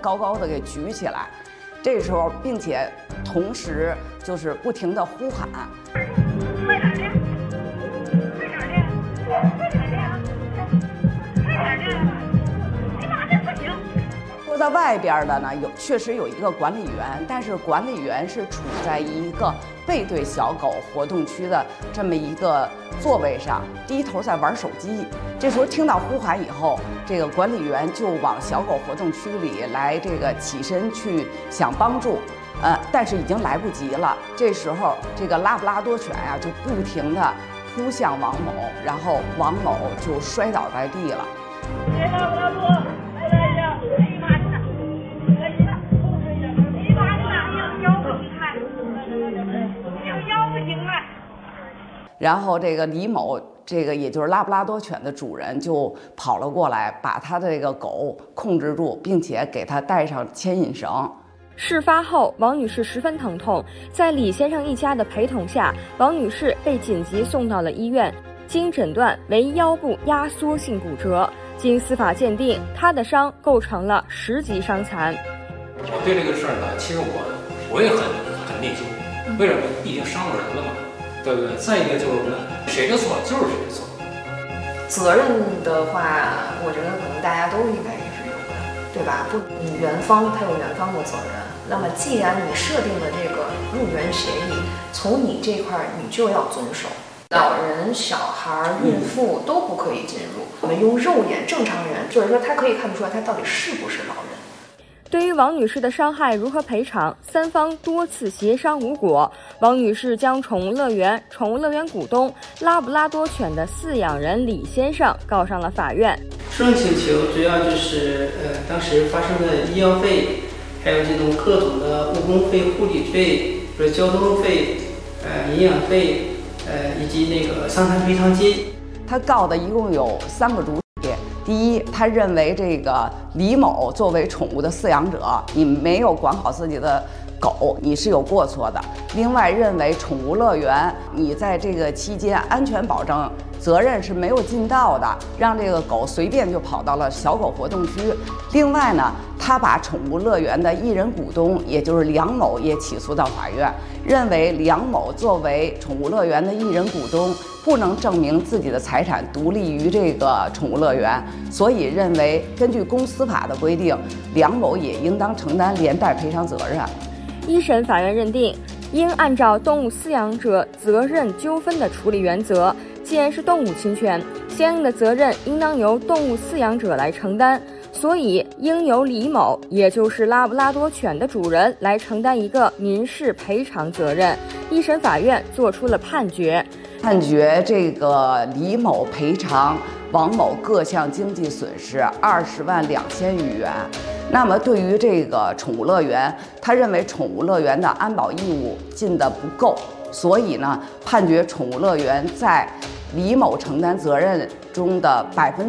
高高的给举起来，这时候并且同时就是不停的呼喊。快点的，快点的，快点的，快点的，你妈这不行。坐在外边的呢，确实有一个管理员，但是管理员是处在一个背对小狗活动区的这么一个座位上，低头在玩手机。这时候听到呼喊以后，这个管理员就往小狗活动区里来，这个起身去想帮助，但是已经来不及了。这时候这个拉布拉多犬呀，就不停地扑向王某，然后王某就摔倒在地了。拉布拉多，来一下，哎妈呀，来一下，控制一下，哎妈呀，腰不行了，腰不行了。然后这个李某，这个也就是拉布拉多犬的主人，就跑了过来，把他的这个狗控制住，并且给他带上牵引绳。 事发后，王女士十分疼痛，在李先生一家的陪同下，王女士被紧急送到了医院，经诊断为腰部压缩性骨折。经司法鉴定，她的伤构成了10级伤残。 我对这个事儿呢，其实我也很内疚，为什么？毕竟伤了人了嘛，对不对？再一个就是呢，谁的错就是谁的错。 责任的话，我觉得可能大家都应该也是有的，对吧？不，你园方它有园方的责任。那么既然你设定了这个入园协议，从你这块你就要遵守。老人、小孩、孕妇都不可以进入。我们用肉眼正常人，就是说他可以看得出来他到底是不是老人。 对于王女士的伤害如何赔偿，三方多次协商无果。王女士将宠物乐园股东拉布拉多犬的饲养人李先生告上了法院。 诉讼请求主要就是当时发生的医药费，还有这种各种的误工费、护理费、交通费、营养费，以及那个伤残赔偿金。 他告的一共有3个主体。第一，他认为这个李某作为宠物的饲养者，你没有管好自己的狗，你是有过错的。另外，认为宠物乐园你在这个期间安全保证责任是没有尽到的，让这个狗随便就跑到了小狗活动区。另外呢，他把宠物乐园的一人股东，也就是梁某也起诉到法院，认为梁某作为宠物乐园的一人股东，不能证明自己的财产独立于这个宠物乐园，所以认为根据公司法的规定，梁某也应当承担连带赔偿责任。 一审法院认定，应按照动物饲养者责任纠纷的处理原则，既然是动物侵权，相应的责任应当由动物饲养者来承担，所以应由李某，也就是拉布拉多犬的主人来承担一个民事赔偿责任。一审法院作出了判决， 这个李某赔偿王某各项经济损失20.2万余元。那么对于这个宠物乐园，他认为宠物乐园的安保义务尽得不够，所以呢，判决宠物乐园在李某承担责任中的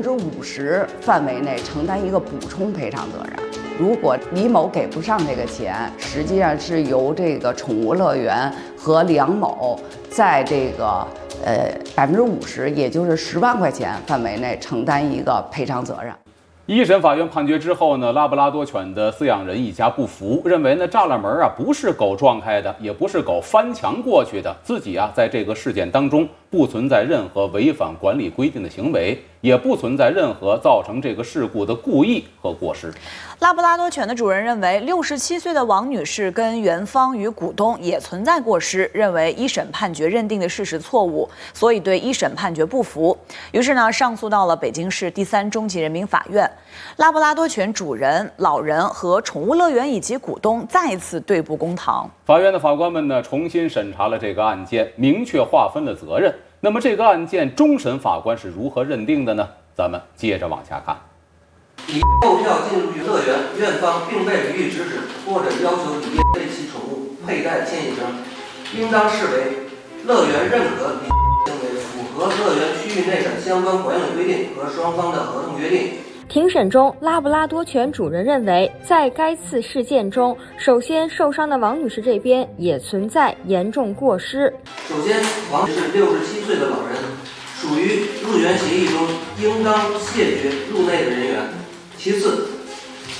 50%范围内承担一个补充赔偿责任。如果李某给不上这个钱，实际上是由这个宠物乐园和梁某在这个50%，也就是10万块钱范围内承担一个赔偿责任。 一审法院判决之后呢，拉布拉多犬的饲养人一家不服，认为呢栅栏门不是狗撞开的，也不是狗翻墙过去的，自己在这个事件当中不存在任何违反管理规定的行为，也不存在任何造成这个事故的故意和过失。 拉布拉多犬的主人认为，67岁的王女士跟园方与股东也存在过失，认为一审判决认定的事实错误，所以对一审判决不服。于是呢，上诉到了北京市第3中级人民法院。拉布拉多犬主人、老人和宠物乐园以及股东再次对簿公堂。 法院的法官们呢，重新审查了这个案件，明确划分了责任。那么这个案件终审法官是如何认定的呢？咱们接着往下看。 乙购票进入乐园，院方并未予以指使或者要求乙为其宠物佩戴牵引绳，应当视为乐园认可乙行为符合乐园区域内的相关管理规定和双方的合同约定。 庭审中，拉布拉多犬主人认为，在该次事件中，首先受伤的王女士这边也存在严重过失。 首先，王女士67岁的老人，属于入园协议中应当谢绝入内的人员。其次，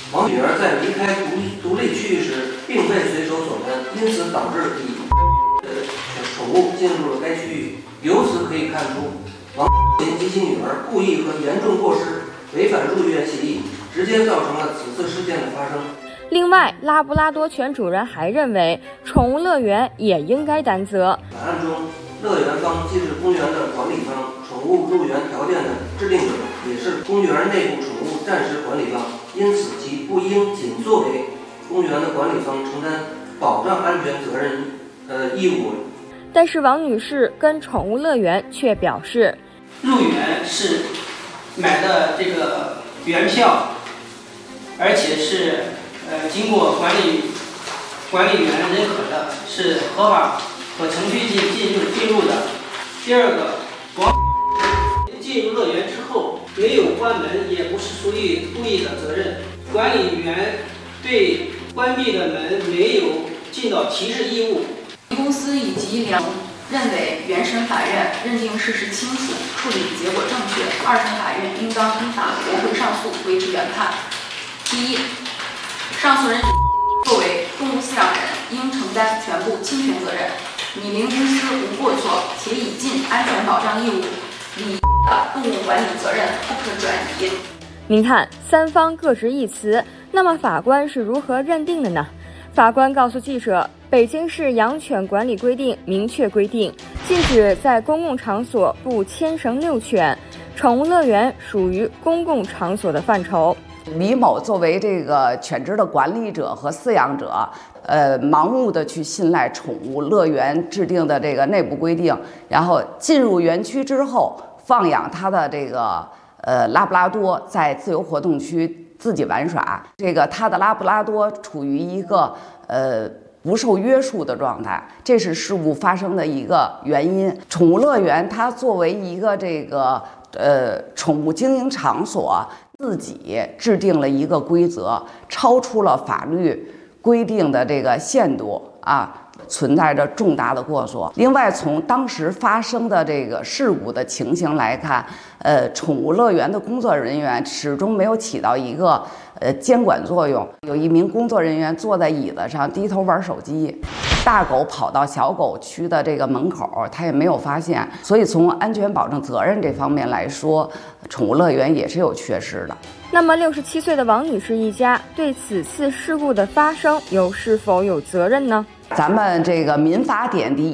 王女儿在离开独立区域时，并未随手所闻，因此导致李宠物进入了该区域。由此可以看出，王及其女儿故意和严重过失，违反入园协议，直接造成了此次事件的发生。 另外，拉布拉多犬主人还认为，宠物乐园也应该担责。 本案中，乐园方既是公园的管理方，宠物入园条件的制定者，也是公园内部宠物暂时管理方，因此其不应仅作为公园的管理方承担保障安全责任义务。 但是王女士跟宠物乐园却表示， 入园是买的这个园票，而且是经过管理员认可的，是合法和程序进入的。第二个，进入乐园之后没有关门，也不是属于故意的责任。管理员对关闭的门没有尽到提示义务。 公司以及认为原审法院认定事实清楚，处理结果正确，二审法院应当依法驳回上诉，维持原判。第一，上诉人作为动物饲养人，应承担全部侵权责任。拟名公司无过错，且已尽安全保障义务，理的动物管理责任不可转移。 您看，三方各执一词，那么法官是如何认定的呢？法官告诉记者，北京市养犬管理规定明确规定，禁止在公共场所不牵绳遛犬，宠物乐园属于公共场所的范畴。 李某作为这个犬只的管理者和饲养者，盲目的去信赖宠物乐园制定的这个内部规定，然后进入园区之后放养他的这个拉布拉多在自由活动区自己玩耍，这个他的拉布拉多处于一个不受约束的状态，这是事故发生的一个原因。宠物乐园它作为一个这个宠物经营场所，自己制定了一个规则，超出了法律规定的这个限度啊，存在着重大的过错。另外，从当时发生的这个事故的情形来看，宠物乐园的工作人员始终没有起到一个监管作用。有一名工作人员坐在椅子上低头玩手机，大狗跑到小狗区的这个门口，他也没有发现。所以从安全保证责任这方面来说，宠物乐园也是有缺失的。 那么67岁的王女士一家对此次事故的发生是否有责任呢？ 咱们这个民法典第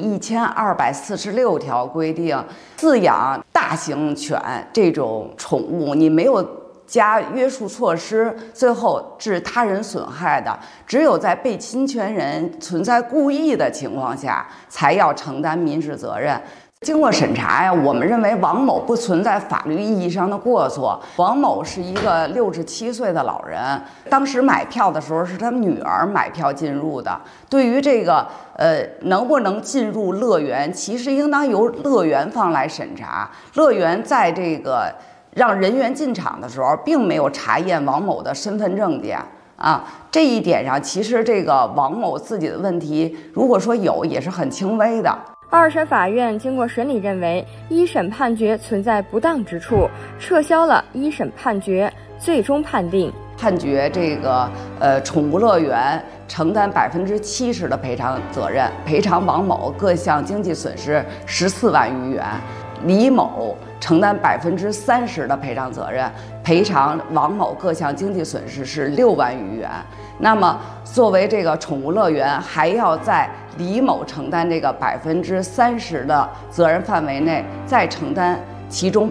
1246条规定，饲养大型犬这种宠物，你没有加约束措施，最后致他人损害的，只有在被侵权人存在故意的情况下，才要承担民事责任。经过审查呀，我们认为王某不存在法律意义上的过错。王某是一个67岁的老人，当时买票的时候是他女儿买票进入的。对于这个能不能进入乐园，其实应当由乐园方来审查。乐园在这个让人员进场的时候，并没有查验王某的身份证件啊。这一点上，其实这个王某自己的问题，如果说有，也是很轻微的。 二审法院经过审理认为，一审判决存在不当之处，撤销了一审判决，最终判决这个宠物乐园承担70%的赔偿责任，赔偿王某各项经济损失14万余元。李某承担30%的赔偿责任，赔偿王某各项经济损失是6万余元。那么，作为这个宠物乐园，还要在李某承担这个30%的责任范围内，再承担其中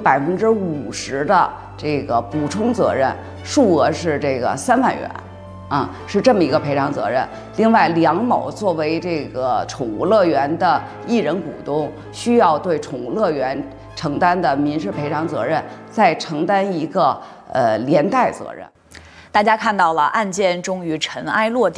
50%的这个补充责任，数额是这个3万元。是这么一个赔偿责任。另外，梁某作为这个宠物乐园的一人股东，需要对宠物乐园承担的民事赔偿责任再承担一个连带责任。 大家看到了，案件终于尘埃落定。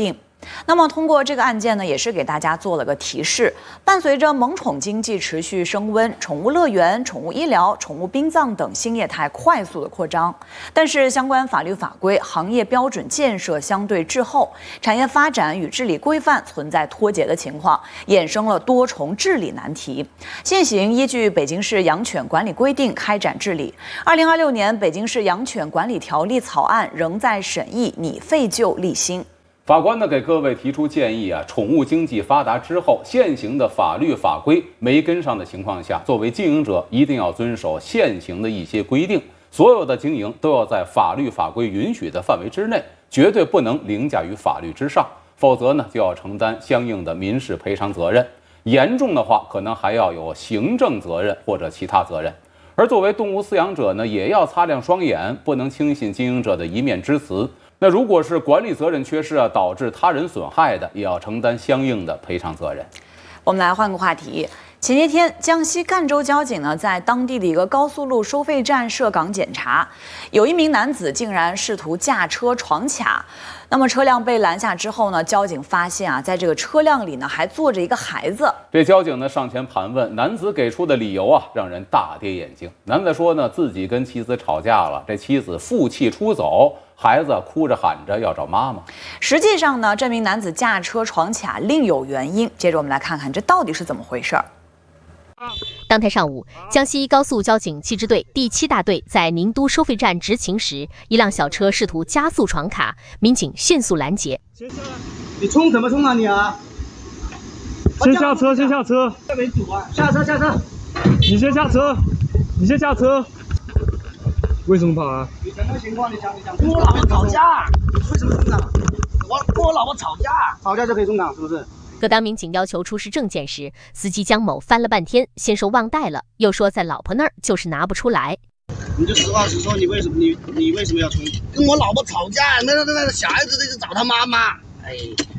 那么通过这个案件呢，也是给大家做了个提示。伴随着萌宠经济持续升温，宠物乐园、宠物医疗、宠物殡葬等新业态快速的扩张，但是相关法律法规、行业标准建设相对滞后，产业发展与治理规范存在脱节的情况，衍生了多重治理难题。现行依据《北京市养犬管理规定》开展治理。2026年《北京市养犬管理条例》草案仍在审议，拟废旧立新。 法官呢给各位提出建议啊，宠物经济发达之后，现行的法律法规没跟上的情况下，作为经营者一定要遵守现行的一些规定，所有的经营都要在法律法规允许的范围之内，绝对不能凌驾于法律之上，否则呢就要承担相应的民事赔偿责任，严重的话可能还要有行政责任或者其他责任。而作为动物饲养者呢，也要擦亮双眼，不能轻信经营者的一面之词。那如果是管理责任缺失啊，导致他人损害的，也要承担相应的赔偿责任。 我们来换个话题。前些天，江西赣州交警呢在当地的一个高速路收费站设岗检查，有一名男子竟然试图驾车闯卡。那么车辆被拦下之后呢，交警发现啊，在这个车辆里呢还坐着一个孩子。 这交警呢上前盘问，男子给出的理由啊让人大跌眼镜。男子说呢，自己跟妻子吵架了，这妻子负气出走，孩子哭着喊着要找妈妈。 实际上呢，这名男子驾车闯卡另有原因。接着我们来看看这到底是怎么回事儿。 当天上午，江西高速交警七支队第7大队在宁都收费站执勤时，一辆小车试图加速闯卡，民警迅速拦截。 你冲什么冲啊你啊！ 先下车，先下车。 为主啊！下车，下车。 你先下车，你先下车。为什么跑啊？ 你什么情况？你讲。跟我老婆吵架。为什么冲岗？我跟我老婆吵架。吵架就可以冲岗，是不是？ 可当民警要求出示证件时，司机江某翻了半天，先说忘带了，又说在老婆那儿，就是拿不出来。 你就实话实说，你为什么要冲？跟我老婆吵架，那小孩子得去找他妈妈。哎，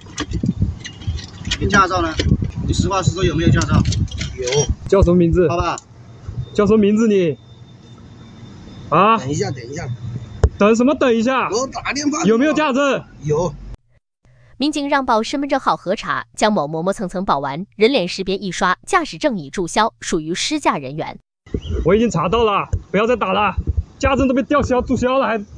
你驾照呢？你实话实说，有没有驾照？有。 叫什么名字？ 好吧。 叫什么名字你？啊？ 等一下。 等什么？等一下。 我打电话。 有没有驾证？ 有。 民警让报身份证号核查，江某磨磨蹭蹭报完，人脸识别一刷，驾驶证已注销，属于失驾人员。 我已经查到了，不要再打了，驾证都被注销了还。